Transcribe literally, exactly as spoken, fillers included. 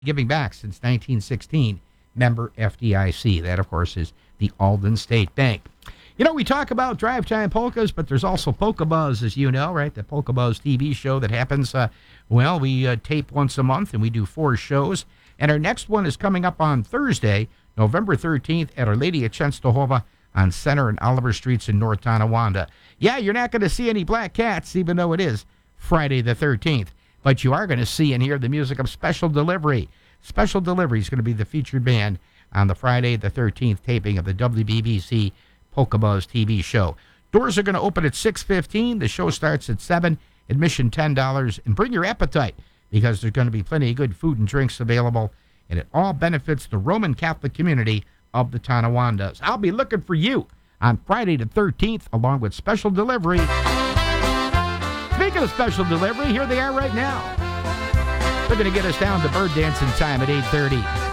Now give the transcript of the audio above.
giving back since nineteen sixteen. Member F D I C. That, of course, is the Alden State Bank. You know, we talk about Drive Time Polkas, but there's also Polka Buzz, as you know, right? The Polka Buzz T V show that happens, uh, well, we uh, tape once a month, and we do four shows. And our next one is coming up on Thursday, November thirteenth, at Our Lady of Częstochowa on Center and Oliver Streets in North Tonawanda. Yeah, you're not going to see any black cats, even though it is Friday the thirteenth. But you are going to see and hear the music of Special Delivery. Special Delivery is going to be the featured band on the Friday the thirteenth taping of the W B B C Polka Buzz T V show. Doors are going to open at six fifteen. The show starts at seven. Admission ten dollars. And bring your appetite, because there's going to be plenty of good food and drinks available. And it all benefits the Roman Catholic community of the Tonawandas. I'll be looking for you on Friday the thirteenth, along with Special Delivery. Speaking of Special Delivery, here they are right now. They're going to get us down to bird dancing time at eight thirty.